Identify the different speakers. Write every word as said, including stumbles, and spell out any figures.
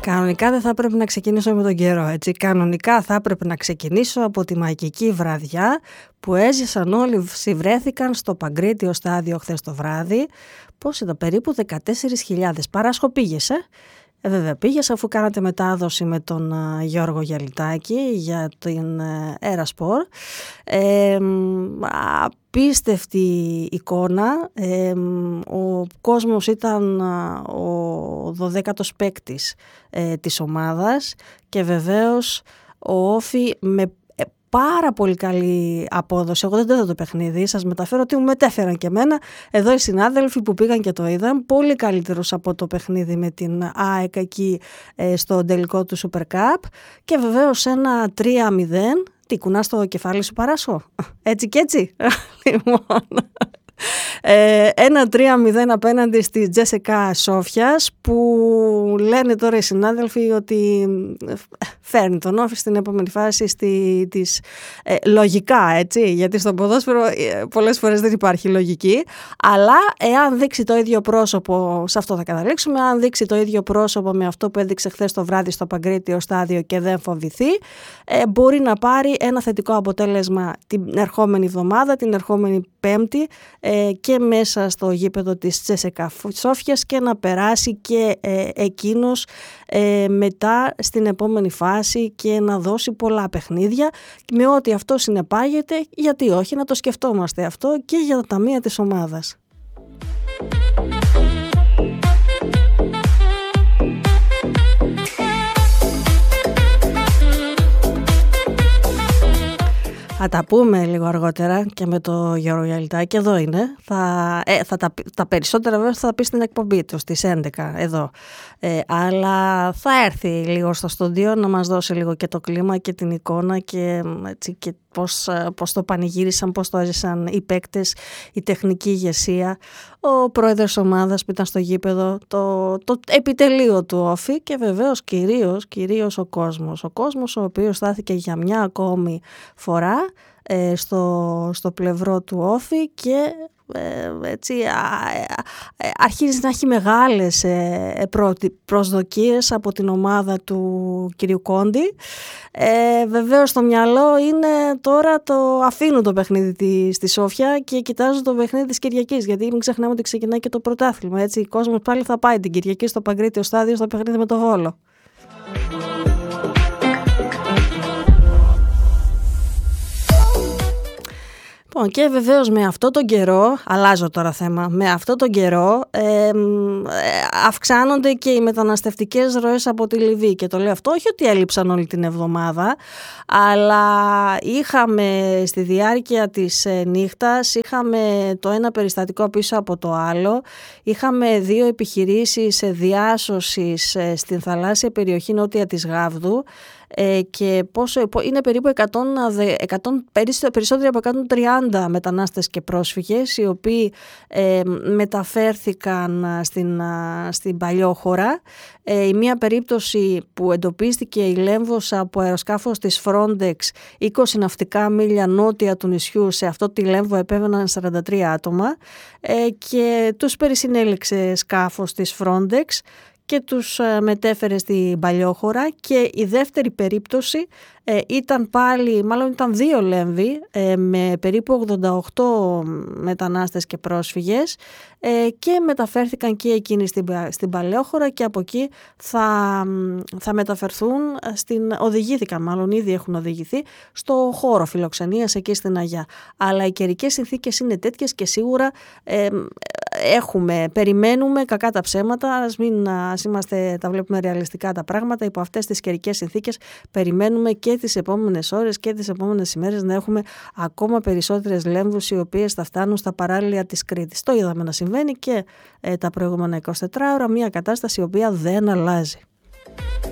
Speaker 1: Κανονικά δεν θα έπρεπε να ξεκινήσω με τον καιρό, έτσι. Κανονικά θα έπρεπε να ξεκινήσω από τη μαγική βραδιά που έζησαν όλοι, βρέθηκαν στο Παγκρίτιο στάδιο χθες το βράδυ. Πώς ήταν, περίπου δεκατέσσερις χιλιάδες. Παράσχο πήγες, ε? Ε, βέβαια πήγες, αφού κάνατε μετάδοση με τον uh, Γιώργο Γιαλιτάκη για την uh, Erasport. Ε, απίστευτη εικόνα. Ε, ο κόσμος ήταν uh, ο δωδέκατος παίκτης ε, της ομάδας και βεβαίως ο Όφη με πάρα πολύ καλή απόδοση. Εγώ δεν το είδα το παιχνίδι, σας μεταφέρω ότι μου μετέφεραν και εμένα. Εδώ οι συνάδελφοι που πήγαν και το είδαν, πολύ καλύτερος από το παιχνίδι με την ΑΕΚ εκεί ε, στο τελικό του Super Cup. Και βεβαίως ένα τρία μηδέν. Τι, κουνάς το κεφάλι σου, Παράσχο? Έτσι και έτσι. Λοιπόν... Ε, ένα τρία μηδέν απέναντι στη Τζέσικα Σόφιας, που λένε τώρα οι συνάδελφοι ότι φέρνει τον Όφη στην επόμενη φάση στη, της, ε, λογικά, έτσι, γιατί στο ποδόσφαιρο ε, πολλές φορές δεν υπάρχει λογική, αλλά εάν δείξει το ίδιο πρόσωπο, σε αυτό θα καταλήξουμε, αν δείξει το ίδιο πρόσωπο με αυτό που έδειξε χθες το βράδυ στο Παγκρίτιο στάδιο και δεν φοβηθεί, ε, μπορεί να πάρει ένα θετικό αποτέλεσμα την ερχόμενη εβδομάδα, την ερχόμενη Πέμπτη, ε, και μέσα στο γήπεδο της Τζέσικα Σόφιας και να περάσει και ε, εκείνος ε, μετά στην επόμενη φάση και να δώσει πολλά παιχνίδια με ό,τι αυτό συνεπάγεται, γιατί όχι, να το σκεφτόμαστε αυτό και για τα ταμεία της ομάδας. Θα τα πούμε λίγο αργότερα και με το Γιώργο Γιαλιτάκη, εδώ είναι. Θα, ε, θα τα, τα περισσότερα βέβαια θα τα πει στην εκπομπή του στις έντεκα εδώ. Ε, αλλά θα έρθει λίγο στο στούντιο να μας δώσει λίγο και το κλίμα και την εικόνα και, έτσι, και πώς, πώς το πανηγύρισαν, πώς το έζησαν οι παίκτες, η τεχνική ηγεσία, ο πρόεδρος ομάδας που ήταν στο γήπεδο, το, το επιτελείο του Όφη και βεβαίως κυρίως, κυρίως ο κόσμος. Ο κόσμος ο οποίος στάθηκε για μια ακόμη φορά ε, στο, στο πλευρό του Όφη και ε, έτσι α, α, αρχίζει να έχει μεγάλες ε, προ, προσδοκίες από την ομάδα του κυρίου Κόντι. Ε, βεβαίως στο μυαλό είναι τώρα το αφήνουν το παιχνίδι τη, στη Σόφια και κοιτάζουν το παιχνίδι της Κυριακής, γιατί μην ξεχνάμε ότι ξεκινάει και το πρωτάθλημα, έτσι. Ο κόσμος πάλι θα πάει την Κυριακή στο Παγκρίτιο στάδιο στο παιχνίδι με το Βόλο. Και βεβαίως με αυτό τον καιρό, αλλάζω τώρα θέμα, με αυτό τον καιρό ε, αυξάνονται και οι μεταναστευτικές ροές από τη Λιβύη. Και το λέω αυτό όχι ότι έλειψαν όλη την εβδομάδα, αλλά είχαμε στη διάρκεια της νύχτας, είχαμε το ένα περιστατικό πίσω από το άλλο, είχαμε δύο επιχειρήσεις διάσωσης στην θαλάσσια περιοχή νότια της Γάβδου, Ε, και πόσο, είναι περίπου εκατό, εκατό, περισσότεροι από εκατόν τριάντα μετανάστες και πρόσφυγες οι οποίοι ε, μεταφέρθηκαν στην, στην Παλιόχώρα. Ε, η μία περίπτωση που εντοπίστηκε η Λέμβος από αεροσκάφος της Frontex είκοσι ναυτικά μίλια νότια του νησιού, σε αυτό τη Λέμβο επέβαιναν σαράντα τρία άτομα ε, και τους περισυνέλεξε σκάφος της Frontex και τους μετέφερε στην Παλιόχώρα. Και η δεύτερη περίπτωση ε, ήταν πάλι, μάλλον ήταν δύο Λέμβοι ε, με περίπου ογδόντα οκτώ μετανάστες και πρόσφυγες ε, και μεταφέρθηκαν και εκείνοι στην, στην Παλιόχώρα και από εκεί θα, θα μεταφερθούν, στην, οδηγήθηκαν μάλλον, ήδη έχουν οδηγηθεί στο χώρο φιλοξενίας εκεί στην Αγιά. Αλλά οι καιρικές συνθήκες είναι τέτοιες και σίγουρα ε, έχουμε, περιμένουμε, κακά τα ψέματα, ας μην ας είμαστε, τα βλέπουμε ρεαλιστικά τα πράγματα, υπό αυτές τις καιρικές συνθήκες περιμένουμε και τις επόμενες ώρες και τις επόμενες ημέρες να έχουμε ακόμα περισσότερες Λέμβους οι οποίες θα φτάνουν στα παράλια της Κρήτης. Το είδαμε να συμβαίνει και ε, τα προηγούμενα είκοσι τέσσερις ώρα, μια κατάσταση η οποία δεν αλλάζει.